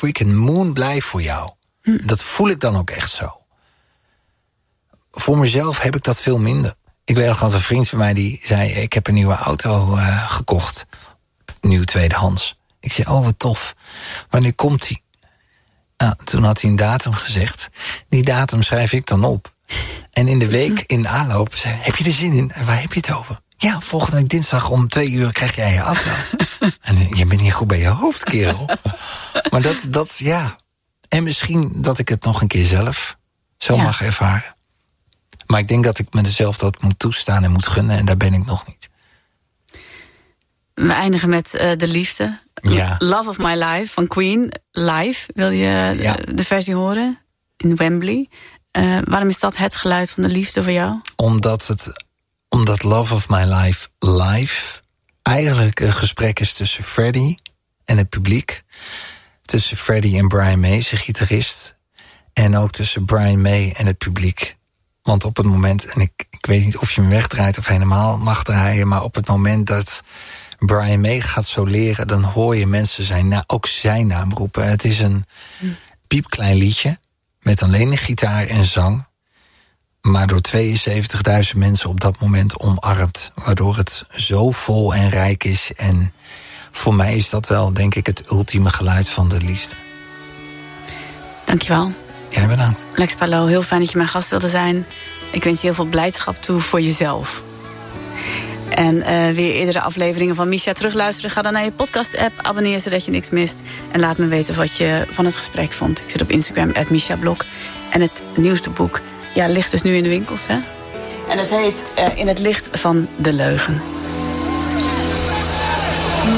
freaking moon blij voor jou. Dat voel ik dan ook echt zo. Voor mezelf heb ik dat veel minder. Ik weet nog dat een vriend van mij die zei... ik heb een nieuwe auto gekocht. Nieuw tweedehands. Ik zei, oh wat tof. Wanneer komt die? Nou, toen had hij een datum gezegd. Die datum schrijf ik dan op. En in de week, in de aanloop, zei heb je er zin in? En waar heb je het over? Ja, volgende week dinsdag om 2:00 krijg jij je auto. En je bent niet goed bij je hoofd, kerel. Maar dat ja. En misschien dat ik het nog een keer zelf zo mag ervaren. Maar ik denk dat ik mezelf dat moet toestaan en moet gunnen. En daar ben ik nog niet. We eindigen met de liefde. Ja. Love of My Life van Queen. Live, wil je de versie horen? In Wembley. Waarom is dat het geluid van de liefde voor jou? Omdat Love of My Life live eigenlijk een gesprek is tussen Freddie en het publiek. Tussen Freddie en Brian May, zijn gitarist. En ook tussen Brian May en het publiek. Want op het moment, en ik weet niet of je hem wegdraait of helemaal mag draaien, maar op het moment dat Brian May gaat soleren, dan hoor je mensen ook zijn naam roepen. Het is een piepklein liedje met alleen een gitaar en zang, maar door 72.000 mensen op dat moment omarmd, waardoor het zo vol en rijk is. En voor mij is dat wel, denk ik, het ultieme geluid van de liefde. Dankjewel. Jij bedankt. Lex Palou, heel fijn dat je mijn gast wilde zijn. Ik wens je heel veel blijdschap toe voor jezelf. En weer eerdere afleveringen van Misha terugluisteren. Ga dan naar je podcast-app, abonneer zodat je niks mist. En laat me weten wat je van het gesprek vond. Ik zit op Instagram, @MishaBlog. En het nieuwste boek ligt dus nu in de winkels. Hè? En het heet In het licht van de leugen.